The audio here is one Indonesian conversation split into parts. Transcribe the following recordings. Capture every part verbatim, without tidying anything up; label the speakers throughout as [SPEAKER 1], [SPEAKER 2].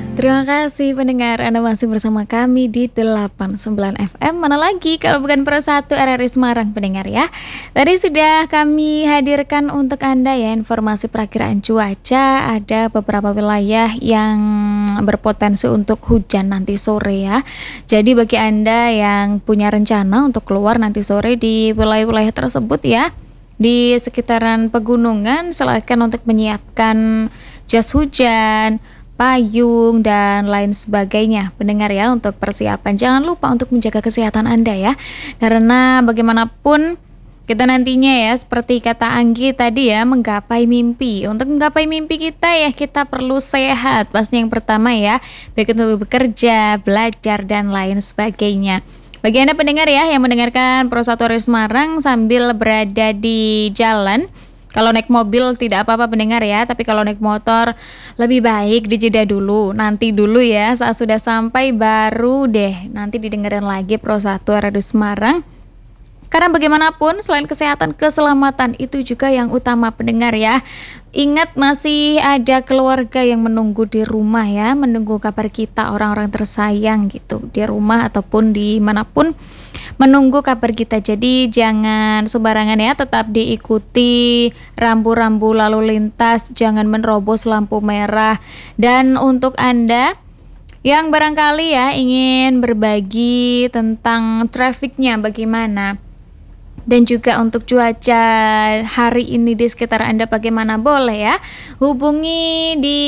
[SPEAKER 1] Terima kasih pendengar, Anda masih bersama kami di delapan sembilan F M. Mana lagi kalau bukan Pro satu R R I Semarang pendengar ya. Tadi sudah kami hadirkan untuk Anda ya informasi perakiraan cuaca. Ada beberapa wilayah yang berpotensi untuk hujan nanti sore ya. Jadi bagi Anda yang punya rencana untuk keluar nanti sore di wilayah-wilayah tersebut ya, di sekitaran pegunungan, silakan untuk menyiapkan jas hujan, payung, dan lain sebagainya pendengar ya untuk persiapan. Jangan lupa untuk menjaga kesehatan Anda ya, karena bagaimanapun kita nantinya ya seperti kata Anggi tadi ya, menggapai mimpi. Untuk menggapai mimpi kita ya kita perlu sehat pastinya yang pertama ya, baik untuk bekerja, belajar, dan lain sebagainya. Bagi Anda pendengar ya yang mendengarkan Pro satu R R I Semarang sambil berada di jalan, kalau naik mobil tidak apa-apa pendengar ya, tapi kalau naik motor lebih baik dijeda dulu, nanti dulu ya, saat sudah sampai baru deh nanti didengerin lagi Pro satu R R I Semarang. Karena bagaimanapun selain kesehatan, keselamatan itu juga yang utama pendengar ya. Ingat masih ada keluarga yang menunggu di rumah ya, menunggu kabar kita orang-orang tersayang gitu, di rumah ataupun dimanapun menunggu kabar kita. Jadi jangan sembarangan ya, tetap diikuti rambu-rambu lalu lintas, jangan menerobos lampu merah. Dan untuk Anda yang barangkali ya ingin berbagi tentang trafiknya bagaimana, dan juga untuk cuaca hari ini di sekitar Anda bagaimana, boleh ya hubungi di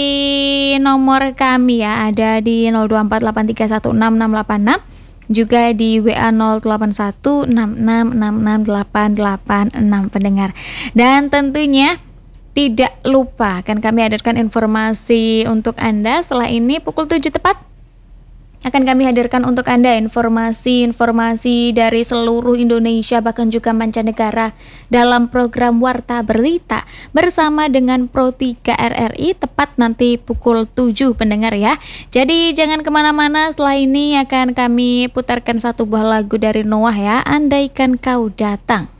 [SPEAKER 1] nomor kami ya, ada di nol dua empat delapan tiga satu enam enam delapan enam, juga di W A nol delapan satu enam enam enam enam delapan delapan enam pendengar. Dan tentunya tidak lupa akan kami hadirkan informasi untuk Anda setelah ini pukul tujuh tepat. Akan kami hadirkan untuk Anda informasi-informasi dari seluruh Indonesia bahkan juga mancanegara dalam program Warta Berita bersama dengan Pro tiga R R I tepat nanti pukul tujuh pendengar ya. Jadi jangan kemana-mana, setelah ini akan kami putarkan satu buah lagu dari Noah ya, Andaikan Kau Datang.